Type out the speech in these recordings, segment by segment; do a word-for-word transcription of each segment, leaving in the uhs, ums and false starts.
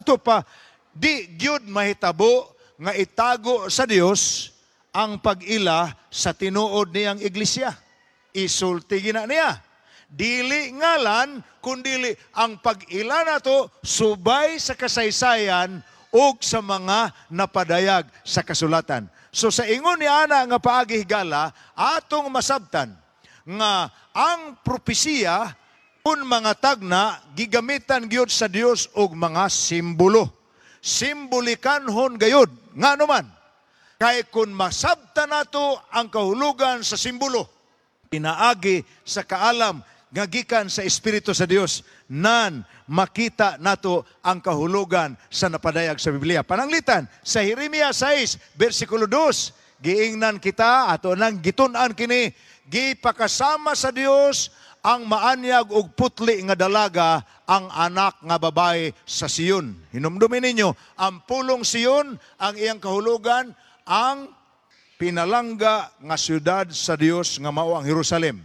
ato pa di gyud mahitabo nga itago sa Dios ang pag-ila sa tinuod niyang iglesia. Isulti gina niya. Dili ngalan kundili ang pag-ila nato subay sa kasaysayan ug sa mga napadayag sa kasulatan. So sa ingon ni ana nga paagi higala atong masabtan nga ang propesiya kun mga tagna gigamitan gyud sa Dios og mga simbolo. Simbolikanhon gayud ngano man kay kun masabtan nato ang kahulugan sa simbolo pinaagi sa kaalam nga gikan sa Espiritu sa Dios nan makita nato ang kahulugan sa napadayag sa Biblia. Pananglitan sa Jeremia six versikulo two, giingnan kita ato nang gitun-an kini, gipakasama sa Dios ang maanyag og putli nga dalaga ang anak nga babae sa Siyon. Hinumdumin ninyo, ang pulong Siyon ang iyang kahulugan ang pinalangga nga syudad sa Dios nga mao ang Jerusalem.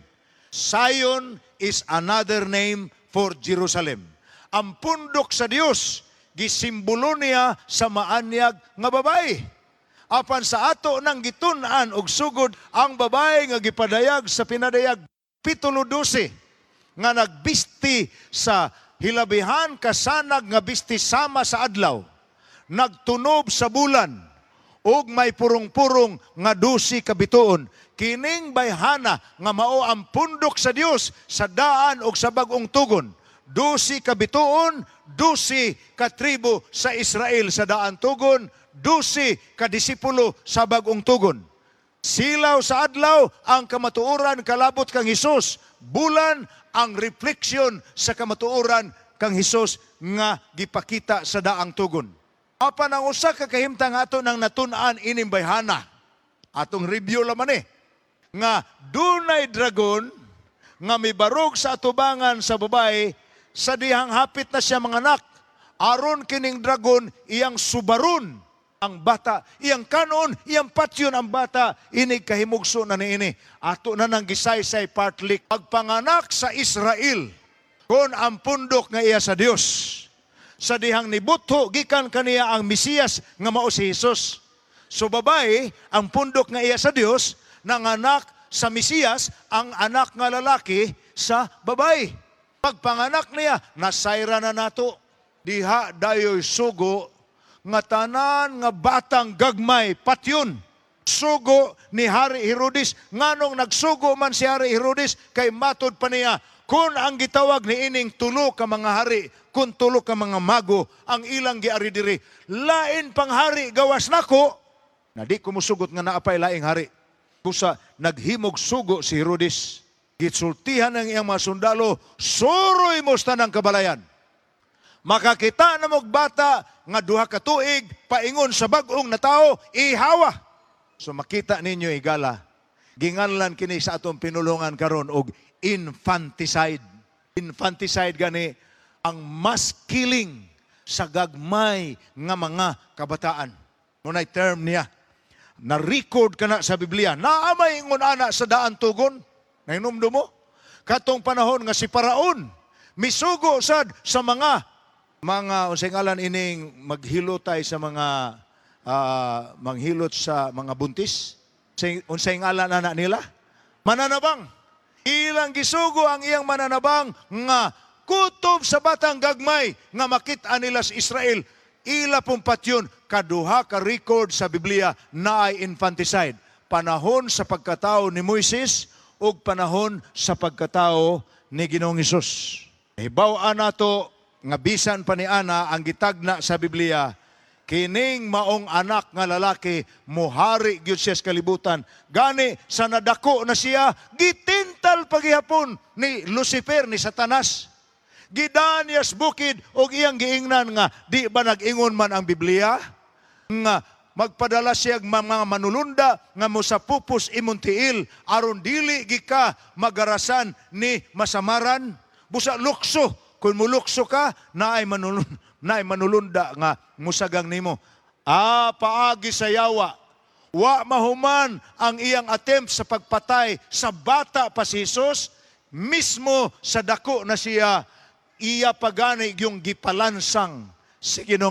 Zion is another name for Jerusalem. Ang pundok sa Dios gisimbolo niya sa maanyag nga babae. Apan sa ato nang gitun-an og sugod ang babae nga gipadayag sa pinadayag Kapitulo twelve nga nagbisti sa hilabihan kasanag nga bisti sama sa adlaw, nagtunob sa bulan ug may purong-purong nga dusi ka bituon. Kining bayhana nga mao ang pundok sa Dios sa daan ug sa bag-ong tugon. Dusi ka bituon, dusi ka tribo sa Israel sa daan tugon, dusi ka disipulo sa bag-ong tugon. Silaw sa adlaw ang kamatuoran kalabot kang Hesus. Bulan ang refleksyon sa kamatuoran kang Hesus nga gipakita sa daang tugon. Apan ang usa ka kahimtang ato nang natun-an ining bayhana. Atong review laman eh. Nga dunay dragon nga mibarog sa atubangan sa babae sa dihang hapit na siya manganak. Aron kining dragon iyang subaron ang bata, iyang kanon, iyang patyon ang bata, inig kahimugso na niini. Ato na nang gisaysay partlik. Pagpanganak sa Israel, kon ang pundok nga iya sa Dios. Sa dihang nibutho, gikan kaniya ang Mesiyas nga mao si Jesus. So babae, ang pundok nga iya sa Dios, nanganak sa Mesiyas, ang anak nga lalaki sa babae. Pagpanganak niya, nasayra na nato. Diha dayoy sugo, nga tanan nga batang gagmay, patyon. Sugo ni Hari Herodes. Nganong nagsugo man si Hari Herodes, kay matod pa niya, kung ang gitawag ni ining tulo ka mga hari, kung tulo ka mga mago, ang ilang giari diri, lain pang hari gawas nako, na di kumusugot nga naapay laing hari. Kusa naghimog sugo si Herodes. Gitsultihan ng iyang mga sundalo, suroy mo sa tanang kabalayan. Makakita na mong bata nga duha ka tuig, paingon sa bag-ong na tao, ihawa. So makita ninyo igala, ginganlan kini sa atong pinulungan karon og infanticide. Infanticide gani ang mass killing sa gagmay nga mga kabataan. Munay term niya. Na-record ka na sa Biblia. Naamay ingon ana sa daan tugon. Nainumdo mo? Katong panahon nga si Paraon, misugo sad sa mga mga unsay ngalan ining maghilotay sa mga uh, manghilot sa mga buntis. Unsay ngalan ana nila? Mananabang. Ilang gisugo ang iyang mananabang nga kutob sa batang gagmay nga makita nila sa Israel. Ila pong patyon, kaduha ka record sa Biblia na ay infanticide. Panahon sa pagkatao ni Moises o panahon sa pagkatao ni Ginoong Hesus. Hibaw-an nato nga bisan pa ni ana ang gitagna sa Biblia, kining maong anak nga lalaki, mohari gyud siya sa kalibutan. Gani, sa nadako na siya, gitintal paghihapon ni Lucifer, ni Satanas. Gidanyas bukid o iyang giingnan nga, di ba nag-ingon man ang Biblia? Nga magpadala siya mga manulunda nga mo sa pupos imuntiil, aron dili gika magarasan ni masamaran. Busa lukso, kung mulukso ka, naay manulunda, naay manulunda nga musagang nimo. Ah, paagi sa yawa. Wa mahuman ang iyang attempt sa pagpatay sa bata pa si Jesus, mismo sa dako na siya, iya pagani yung gipalansang si Ginoong